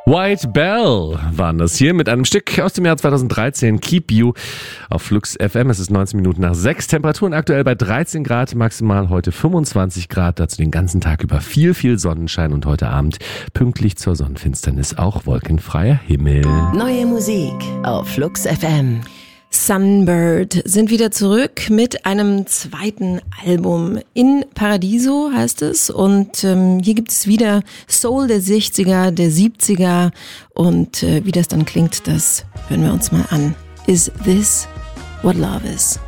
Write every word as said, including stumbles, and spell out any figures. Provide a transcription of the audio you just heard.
White Bell waren das hier mit einem Stück aus dem Jahr zweitausenddreizehn, Keep You auf Flux F M. Es ist neunzehn Minuten nach sechs. Temperaturen aktuell bei dreizehn Grad, maximal heute fünfundzwanzig Grad. Dazu den ganzen Tag über viel, viel Sonnenschein und heute Abend pünktlich zur Sonnenfinsternis auch wolkenfreier Himmel. Neue Musik auf Flux F M. Sunbird sind wieder zurück mit einem zweiten Album. In Paradiso heißt es und ähm, hier gibt es wieder Soul der sechziger, der siebziger und äh, wie das dann klingt, das hören wir uns mal an. Is this what love is?